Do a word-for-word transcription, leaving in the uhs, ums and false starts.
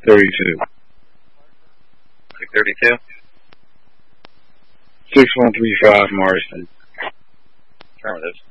thirty-two. six thirty-two? six one three five Marston. Affirmative.